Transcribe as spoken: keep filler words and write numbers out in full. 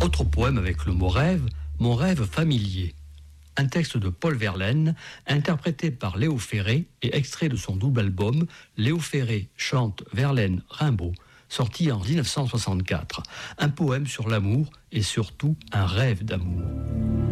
Autre poème avec le mot rêve, Mon rêve familier. Un texte de Paul Verlaine, interprété par Léo Ferré et extrait de son double album Léo Ferré chante Verlaine Rimbaud, sorti en dix-neuf cent soixante-quatre. Un poème sur l'amour et surtout un rêve d'amour.